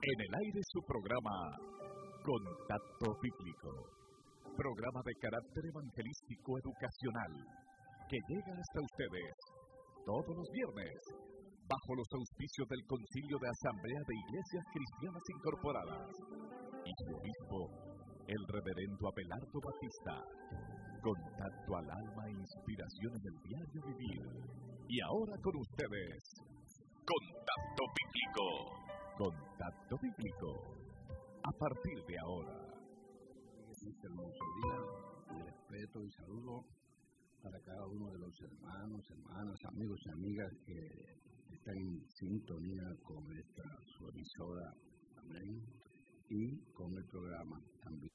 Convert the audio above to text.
En el aire su programa Contacto Bíblico, programa de carácter evangelístico educacional que llega hasta ustedes todos los viernes bajo los auspicios del Concilio de Asamblea de Iglesias Cristianas Incorporadas y su obispo, el reverendo Abelardo Batista. Contacto al alma e inspiración en el diario vivir. Y ahora con ustedes, Contacto Bíblico. Contacto Bíblico. A partir de ahora. Este hermoso día, mi respeto y saludo para cada uno de los hermanos, hermanas, amigos y amigas que están en sintonía con esta su emisora, amén, y con el programa también.